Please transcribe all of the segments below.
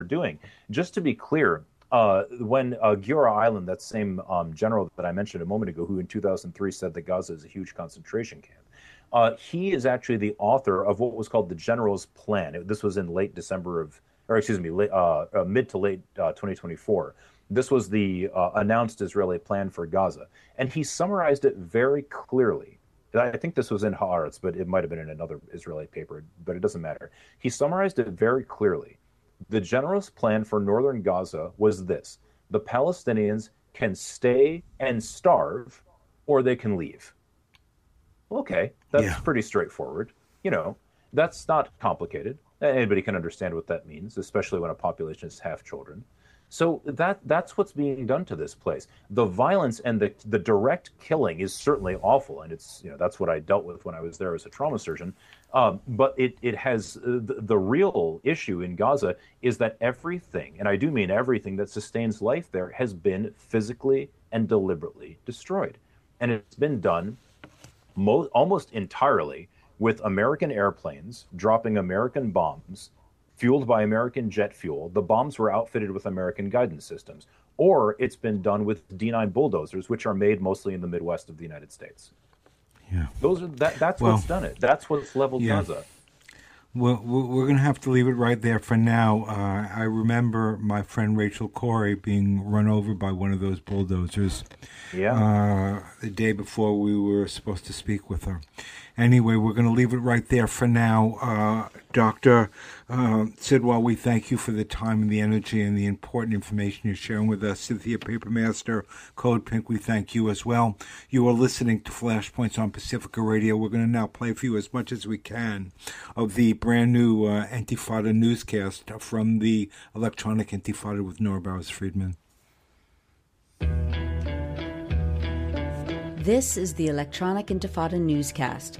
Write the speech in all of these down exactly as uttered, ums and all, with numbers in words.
doing. Just to be clear, uh, when uh, Giora Island, that same um, general that I mentioned a moment ago, who in two thousand three said that Gaza is a huge concentration camp, uh, he is actually the author of what was called the General's Plan. This was in late December of, or excuse me, late, uh, uh, mid to late uh, twenty twenty-four. This was the uh, announced Israeli plan for Gaza, and he summarized it very clearly. I think this was in Haaretz, but it might have been in another Israeli paper, but it doesn't matter. He summarized it very clearly. The general's plan for northern Gaza was this: the Palestinians can stay and starve, or they can leave. Okay, that's Yeah. pretty straightforward. You know, that's not complicated. Anybody can understand what that means, especially when a population is half children. So that that's what's being done to this place. The violence and the the direct killing is certainly awful, and it's you know that's what I dealt with when I was there as a trauma surgeon. Um, but it it has uh, the, the real issue in Gaza is that everything, and I do mean everything that sustains life there, has been physically and deliberately destroyed, and it's been done mo- almost entirely with American airplanes dropping American bombs fueled by American jet fuel. The bombs were outfitted with American guidance systems, or it's been done with D nine bulldozers, which are made mostly in the Midwest of the United States. Yeah. Those are that. That's Well, what's done it. That's what's leveled yeah. Gaza. Well, we're going to have to leave it right there for now. Uh, I remember my friend Rachel Corey being run over by one of those bulldozers Yeah. uh, the day before we were supposed to speak with her. Anyway, we're going to leave it right there for now. Uh, Doctor Uh, Sidwell, we thank you for the time and the energy and the important information you're sharing with us. Cynthia Papermaster, Code Pink, we thank you as well. You are listening to Flashpoints on Pacifica Radio. We're going to now play for you as much as we can of the brand new uh, Intifada newscast from the Electronic Intifada with Nora Barrows Friedman. This is the Electronic Intifada newscast.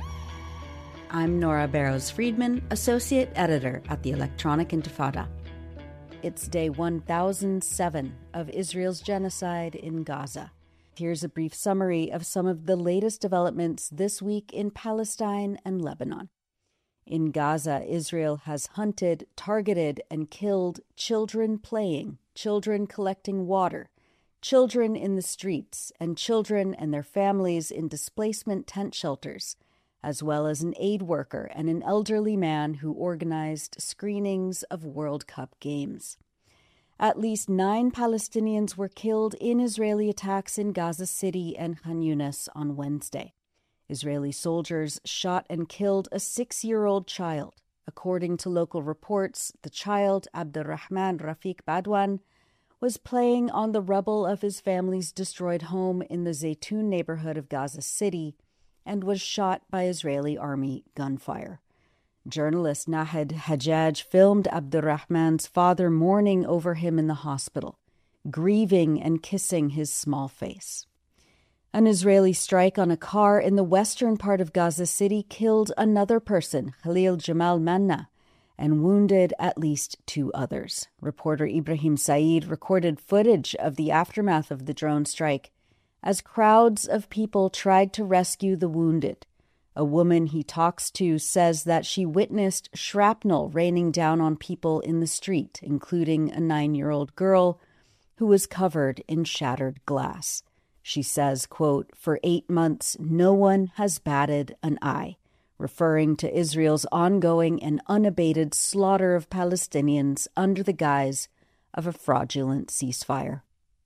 I'm Nora Barrows Friedman, Associate Editor at the Electronic Intifada. It's day one thousand seven of Israel's genocide in Gaza. Here's a brief summary of some of the latest developments this week in Palestine and Lebanon. In Gaza, Israel has hunted, targeted, and killed children playing, children collecting water, children in the streets, and children and their families in displacement tent shelters, as well as an aid worker and an elderly man who organized screenings of World Cup games. At least nine Palestinians were killed in Israeli attacks in Gaza City and Khan Yunis on Wednesday. Israeli soldiers shot and killed a six-year-old child. According to local reports, the child, Abdurrahman Rafiq Badwan, was playing on the rubble of his family's destroyed home in the Zaytun neighborhood of Gaza City and was shot by Israeli army gunfire. Journalist Nahed Hajjaj filmed Abdurrahman's father mourning over him in the hospital, grieving and kissing his small face. An Israeli strike on a car in the western part of Gaza City killed another person, Khalil Jamal Manna, and wounded at least two others. Reporter Ibrahim Saeed recorded footage of the aftermath of the drone strike as crowds of people tried to rescue the wounded. A woman he talks to says that she witnessed shrapnel raining down on people in the street, including a nine-year-old girl who was covered in shattered glass. She says, quote, "For eight months, no one has batted an eye," referring to Israel's ongoing and unabated slaughter of Palestinians under the guise of a fraudulent ceasefire.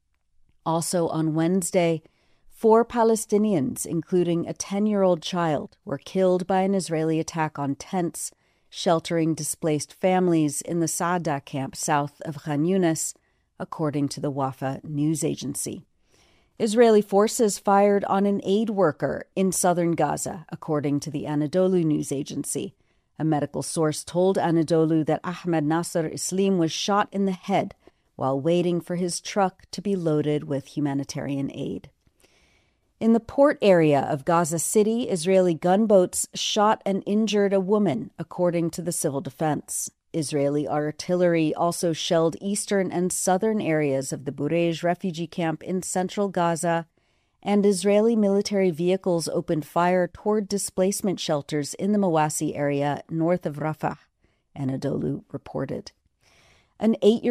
Also on Wednesday, four Palestinians, including a ten-year-old child, were killed by an Israeli attack on tents sheltering displaced families in the Saada camp south of Khan Yunis, according to the Wafa news agency. Israeli forces fired on an aid worker in southern Gaza, according to the Anadolu news agency. A medical source told Anadolu that Ahmed Nasser Islim was shot in the head while waiting for his truck to be loaded with humanitarian aid. In the port area of Gaza City, Israeli gunboats shot and injured a woman, according to the civil defense. Israeli artillery also shelled eastern and southern areas of the Burej refugee camp in central Gaza, and Israeli military vehicles opened fire toward displacement shelters in the Mawasi area north of Rafah, Anadolu reported. An eight-year